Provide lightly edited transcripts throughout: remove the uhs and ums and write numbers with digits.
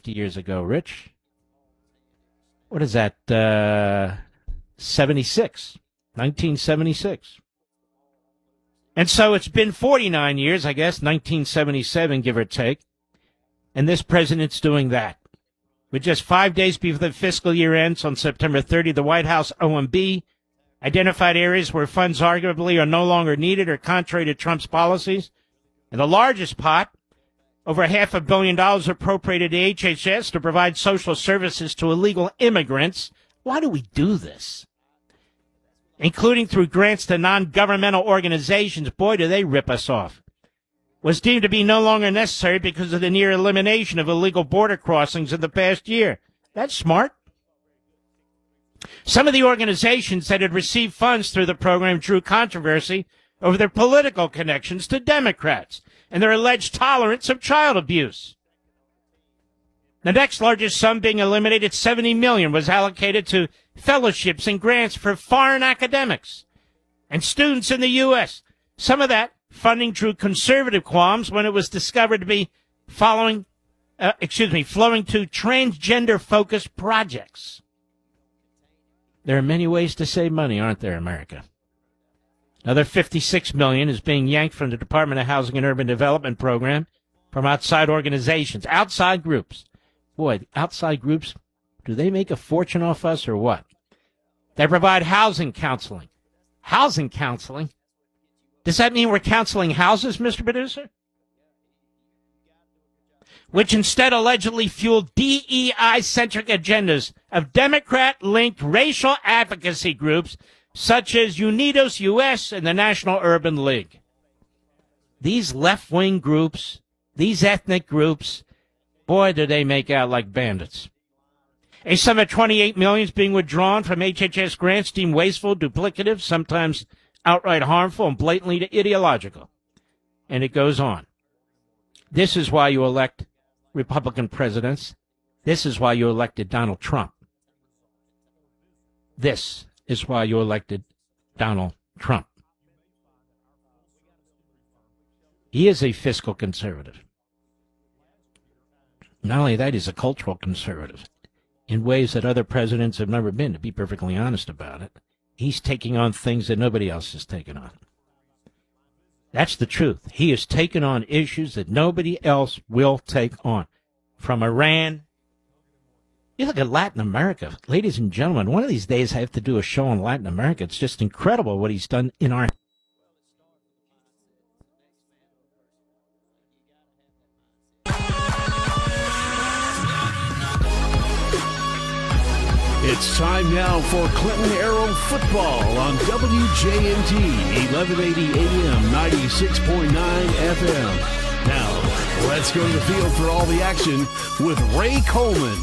50 years ago, Rich? What is that? 76. 1976. And so it's been 49 years, I guess, 1977, give or take. And this president's doing that. With just 5 days before the fiscal year ends on September 30, the White House OMB identified areas where funds arguably are no longer needed or contrary to Trump's policies. And the largest pot, over $500 million appropriated to HHS to provide social services to illegal immigrants. Why do we do this? Including through grants to non-governmental organizations. Boy, do they rip us off. Was deemed to be no longer necessary because of the near elimination of illegal border crossings in the past year. That's smart. Some of the organizations that had received funds through the program drew controversy over their political connections to Democrats and their alleged tolerance of child abuse. The next largest sum being eliminated, $70 million, was allocated to fellowships and grants for foreign academics and students in the U.S. Some of that funding drew conservative qualms when it was discovered to be flowing to transgender-focused projects. There are many ways to save money, aren't there, America? Another $56 million is being yanked from the Department of Housing and Urban Development program from outside organizations, outside groups. Boy, outside groups, do they make a fortune off us or what? They provide housing counseling. Housing counseling? Does that mean we're counseling houses, Mr. Producer? Which instead allegedly fueled DEI-centric agendas of Democrat-linked racial advocacy groups such as Unidos US and the National Urban League. These left-wing groups, these ethnic groups, boy, do they make out like bandits. A sum of $28 million is being withdrawn from HHS grants deemed wasteful, duplicative, sometimes outright harmful, and blatantly ideological. And it goes on. This is why you elect Republican presidents. This is why you elected Donald Trump. This is why you elected Donald Trump. He is a fiscal conservative. Not only that, he's a cultural conservative in ways that other presidents have never been, to be perfectly honest about it. He's taking on things that nobody else has taken on. That's the truth. He has taken on issues that nobody else will take on. From Iran. You look at Latin America. Ladies and gentlemen, one of these days I have to do a show on Latin America. It's just incredible what he's done in our... It's time now for Clinton Arrow football on WJNT 1180 AM 96.9 FM. Now, let's go to the field for all the action with Ray Coleman.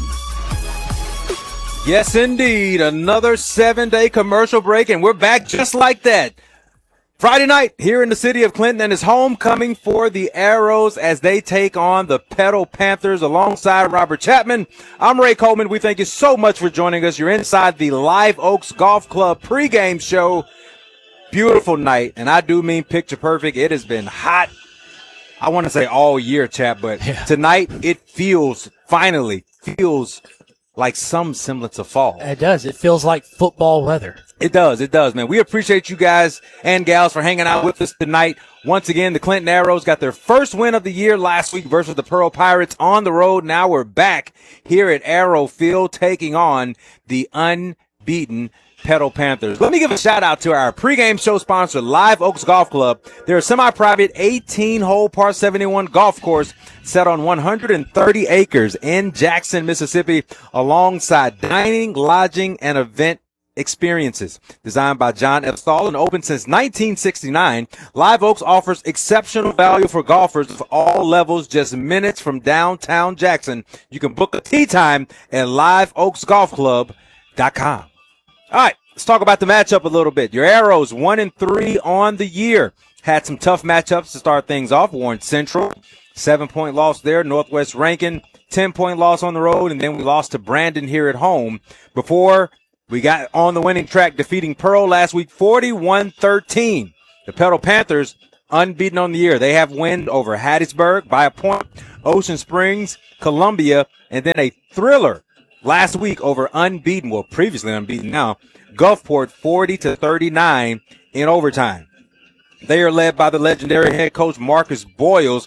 Yes, indeed. Another 7-day commercial break, and we're back just like that. Friday night here in the city of Clinton, and it's homecoming for the Arrows as they take on the Petal Panthers alongside Robert Chapman. I'm Ray Coleman. We thank you so much for joining us. You're inside the Live Oaks Golf Club pregame show. Beautiful night, and I do mean picture perfect. It has been hot, I want to say all year, Chap, but tonight it finally feels like some semblance of fall. It does. It feels like football weather. It does, man. We appreciate you guys and gals for hanging out with us tonight. Once again, the Clinton Arrows got their first win of the year last week versus the Pearl Pirates on the road. Now we're back here at Arrow Field taking on the unbeaten Petal Panthers. Let me give a shout out to our pregame show sponsor, Live Oaks Golf Club. They're a semi-private 18-hole par 71 golf course set on 130 acres in Jackson, Mississippi, alongside dining, lodging, and event experiences. Designed by John F. Stahl and open since 1969, Live Oaks offers exceptional value for golfers of all levels, just minutes from downtown Jackson. You can book a tee time at liveoaksgolfclub.com. All right, let's talk about the matchup a little bit. Your Arrows 1-3 on the year. Had some tough matchups to start things off. Warren Central, 7-point loss there. Northwest Rankin, 10-point loss on the road. And then we lost to Brandon here at home before we got on the winning track, defeating Pearl last week 41-13. The Petal Panthers unbeaten on the year. They have win over Hattiesburg by a point, Ocean Springs, Columbia, and then a thriller last week over previously unbeaten now, Gulfport 40-39 in overtime. They are led by the legendary head coach Marcus Boyles.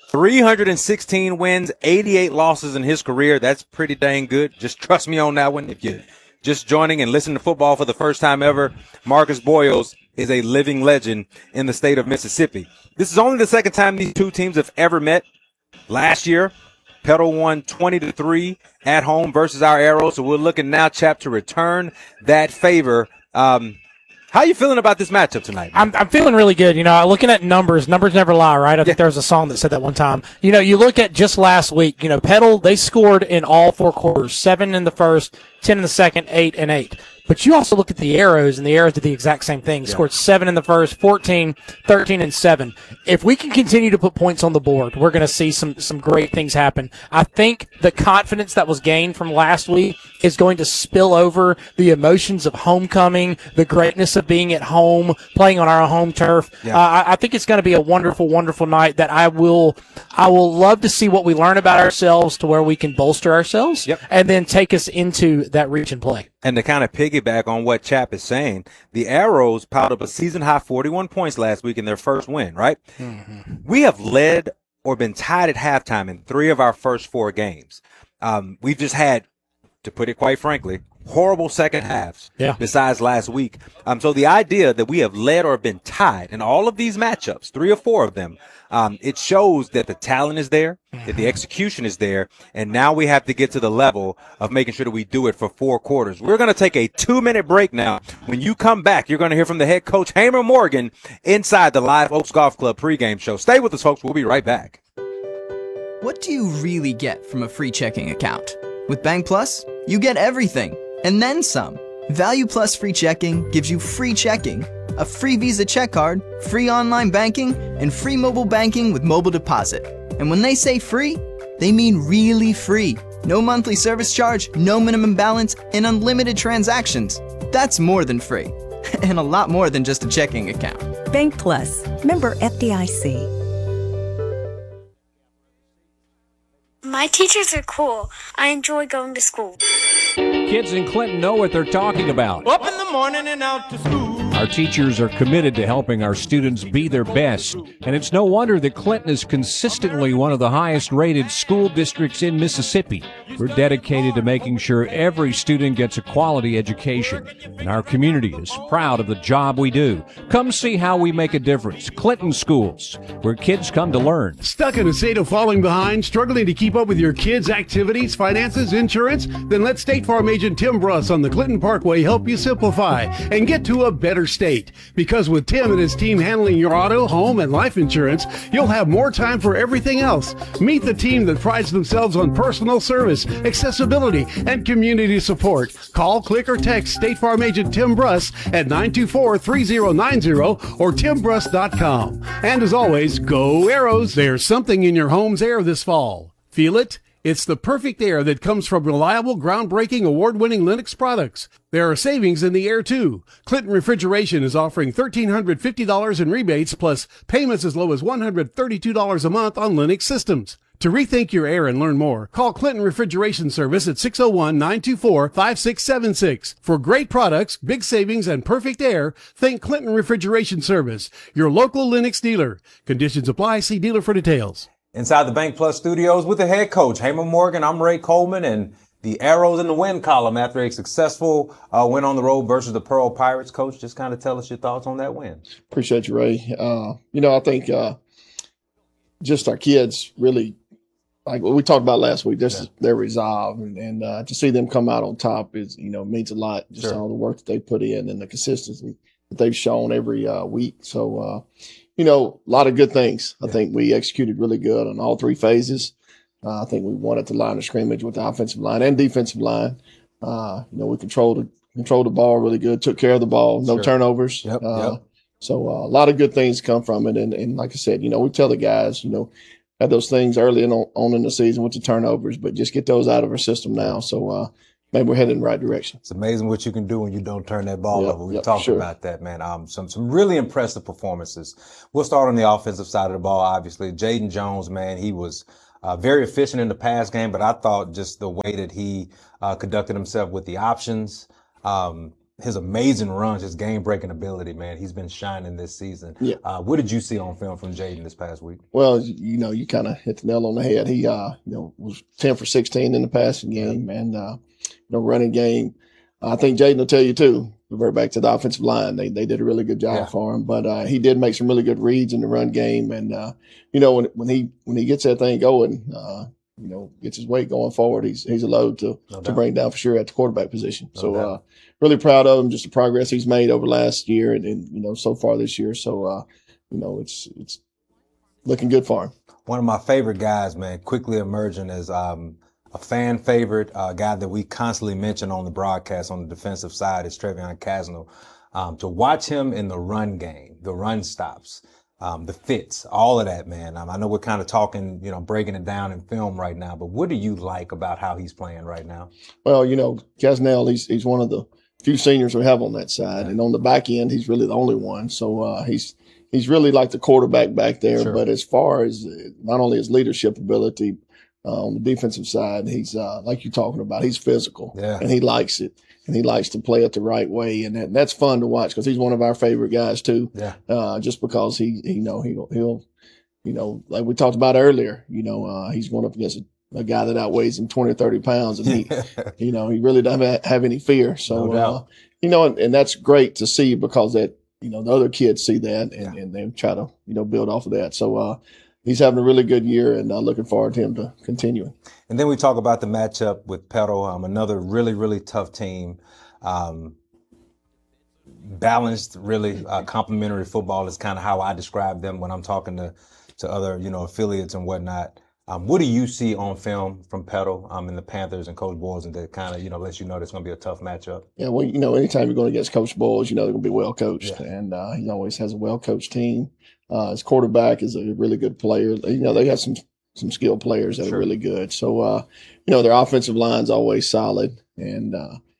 316 wins, 88 losses in his career. That's pretty dang good. Just trust me on that one. If you're just joining and listening to football for the first time ever, Marcus Boyles is a living legend in the state of Mississippi. This is only the second time these two teams have ever met. Last year, Petal won 20-3 at home versus our Arrows. So we're looking now, Chap, to return that favor. How you feeling about this matchup tonight? I'm feeling really good. Looking at numbers never lie, right? I think there was a song that said that one time. You look at just last week, Petal, they scored in all 4 quarters, 7 in the first, 10 in the second, 8 and 8. But you also look at the Arrows, and the Arrows did the exact same thing. Scored 7 in the first, 14, 13, and 7. If we can continue to put points on the board, we're going to see some great things happen. I think the confidence that was gained from last week is going to spill over the emotions of homecoming, the greatness of being at home, playing on our home turf. Yeah. I think it's going to be a wonderful, wonderful night that I will love to see what we learn about ourselves to where we can bolster ourselves and then take us into that reach and play. And to kind of piggyback on what Chap is saying, the Arrows piled up a season-high 41 points last week in their first win, right? Mm-hmm. We have led or been tied at halftime in 3 of our first 4 games. We've just had, to put it quite frankly, horrible second halves besides last week. So the idea that we have led or been tied in all of these matchups, 3 or 4 of them, it shows that the talent is there, that the execution is there, and now we have to get to the level of making sure that we do it for 4 quarters. We're going to take a 2-minute break now. When you come back, you're going to hear from the head coach, Hamer Morgan, inside the Live Oaks Golf Club pregame show. Stay with us, folks. We'll be right back. What do you really get from a free checking account? With Bank Plus, you get everything, and then some. Value Plus free checking gives you free checking, a free Visa check card, free online banking, and free mobile banking with mobile deposit. And when they say free, they mean really free. No monthly service charge, no minimum balance, and unlimited transactions. That's more than free. And a lot more than just a checking account. Bank Plus. Member FDIC. My teachers are cool. I enjoy going to school. Kids in Clinton know what they're talking about. Up in the morning and out to school. Our teachers are committed to helping our students be their best, and it's no wonder that Clinton is consistently one of the highest-rated school districts in Mississippi. We're dedicated to making sure every student gets a quality education, and our community is proud of the job we do. Come see how we make a difference. Clinton Schools, where kids come to learn. Stuck in a state of falling behind, struggling to keep up with your kids' activities, finances, insurance? Then let State Farm agent Tim Bruss on the Clinton Parkway help you simplify and get to a better state. Because with Tim and his team handling your auto, home, and life insurance, you'll have more time for everything else. Meet the team that prides themselves on personal service, accessibility, and community support. Call, click, or text State Farm agent Tim Bruss at 924-3090 or timbruss.com. And as always, go Arrows. There's something in your home's air this fall. Feel it? It's the perfect air that comes from reliable, groundbreaking, award-winning Lennox products. There are savings in the air, too. Clinton Refrigeration is offering $1,350 in rebates, plus payments as low as $132 a month on Lennox systems. To rethink your air and learn more, call Clinton Refrigeration Service at 601-924-5676. For great products, big savings, and perfect air, think Clinton Refrigeration Service, your local Lennox dealer. Conditions apply. See dealer for details. Inside the Bank Plus studios with the head coach, Hamer Morgan, I'm Ray Coleman, and the Arrows in the win column after a successful win on the road versus the Pearl Pirates. Coach, just kind of tell us your thoughts on that win. Appreciate you, Ray. I think just our kids really, like what we talked about last week, their resolve and to see them come out on top is, means a lot. Just all the work that they put in and the consistency that they've shown every week. So, a lot of good things. I think we executed really good on all 3 phases. I think we won at the line of scrimmage with the offensive line and defensive line. We controlled the ball really good, took care of the ball, no turnovers. So a lot of good things come from it. And like I said, we tell the guys, had those things early on in the season with the turnovers, but just get those out of our system now. So, maybe we're headed in the right direction. It's amazing what you can do when you don't turn that ball over. We talked sure. about that, man. Some really impressive performances. We'll start on the offensive side of the ball, obviously. Jaden Jones, man, he was very efficient in the pass game, but I thought just the way that he conducted himself with the options, his amazing runs, his game-breaking ability, man, he's been shining this season. Yeah. What did you see on film from Jaden this past week? Well, you kind of hit the nail on the head. He, was 10 for 16 in the passing game and, running game. I think Jaden will tell you too. Revert back to the offensive line. They did a really good job for him, but he did make some really good reads in the run game. And when he gets that thing going, gets his weight going forward, he's a load to bring down for sure at the quarterback position. So really proud of him, just the progress he's made over last year and so far this year. So it's looking good for him. One of my favorite guys, man, quickly emerging as a fan favorite, guy that we constantly mention on the broadcast on the defensive side is Trevion Casno. To watch him in the run game, the run stops, the fits, all of that, man. I know we're kind of talking, breaking it down in film right now, but what do you like about how he's playing right now? Well, Casnell, he's one of the few seniors we have on that side, and on the back end, he's really the only one. So he's really like the quarterback back there. Sure. But as far as not only his leadership ability on the defensive side, he's like you're talking about, he's physical, and he likes it. And he likes to play it the right way, and that's fun to watch because he's one of our favorite guys too. Yeah. Just because he'll like we talked about earlier, he's going up against a guy that outweighs him 20 or 30 pounds, and he really doesn't have any fear. So and that's great to see because that the other kids see that and they try to build off of that. So he's having a really good year, and looking forward to him to continuing. And then we talk about the matchup with Petal, another really, really tough team. Balanced, really complementary football is kind of how I describe them when I'm talking to other, affiliates and whatnot. What do you see on film from Petal and the Panthers and Coach Boyles, and that kind of, lets you know it's going to be a tough matchup? Yeah, well, anytime you're going against Coach Boyles, they're going to be well coached, and he always has a well coached team. His quarterback is a really good player. They got some skilled players that are really good. So, their offensive line's always solid. And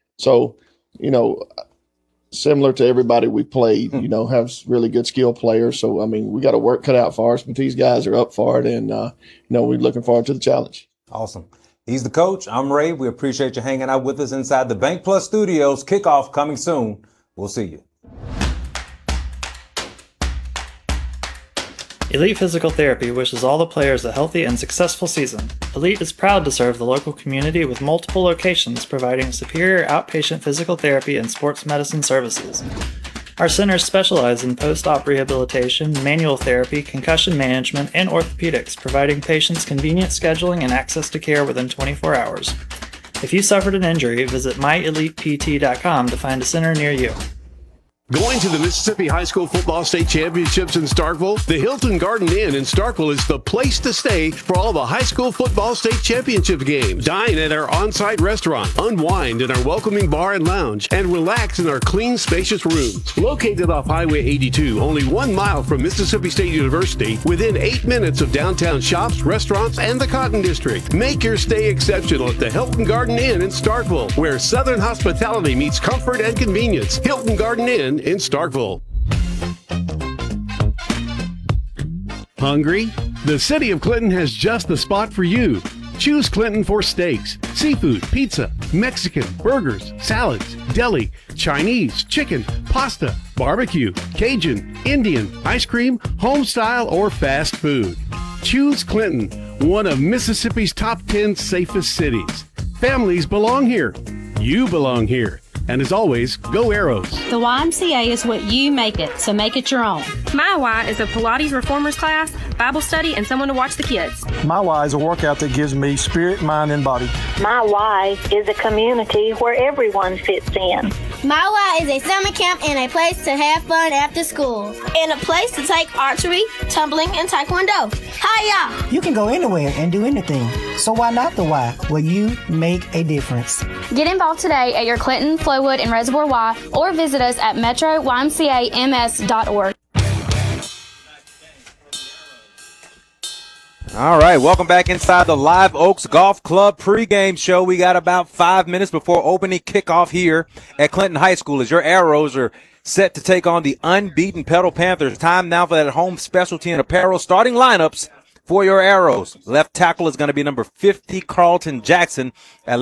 similar to everybody we played, have really good skilled players. So, we got a work cut out for us, but these guys are up for it. And, we're looking forward to the challenge. Awesome. He's the coach. I'm Ray. We appreciate you hanging out with us inside the Bank Plus Studios. Kickoff coming soon. We'll see you. Elite Physical Therapy wishes all the players a healthy and successful season. Elite is proud to serve the local community with multiple locations providing superior outpatient physical therapy and sports medicine services. Our centers specialize in post-op rehabilitation, manual therapy, concussion management, and orthopedics, providing patients convenient scheduling and access to care within 24 hours. If you suffered an injury, visit myelitept.com to find a center near you. Going to the Mississippi High School Football State Championships in Starkville? The Hilton Garden Inn in Starkville is the place to stay for all the high school football state championship games. Dine at our on-site restaurant, unwind in our welcoming bar and lounge, and relax in our clean, spacious rooms. Located off Highway 82, only 1 mile from Mississippi State University, within 8 minutes of downtown shops, restaurants, and the Cotton District. Make your stay exceptional at the Hilton Garden Inn in Starkville, where Southern hospitality meets comfort and convenience. Hilton Garden Inn in Starkville. Hungry? The City of Clinton has just the spot for you. Choose Clinton for steaks, seafood, pizza, Mexican, burgers, salads, deli, Chinese, chicken, pasta, barbecue, Cajun, Indian, ice cream, home style, or fast food. Choose Clinton, one of Mississippi's top 10 safest cities. Families belong here. You belong here. And as always, go Arrows. The YMCA is what you make it, so make it your own. My Y is a Pilates reformers class, Bible study, and someone to watch the kids. My Y is a workout that gives me spirit, mind, and body. My Y is a community where everyone fits in. My Y is a summer camp and a place to have fun after school. And a place to take archery, tumbling, and taekwondo. Hiya! You can go anywhere and do anything. So why not the Y, where you make a difference? Get involved today at your Clinton, Flowood, and Reservoir Y, or visit us at metroymcams.org. All All right, welcome back inside the Live Oaks Golf Club pregame show. We got about 5 minutes before opening kickoff here at Clinton High School as your Arrows are set to take on the unbeaten Petal Panthers. Time now for that home specialty and apparel starting lineups for your Arrows. Left tackle is going to be number 50, Carlton Jackson. At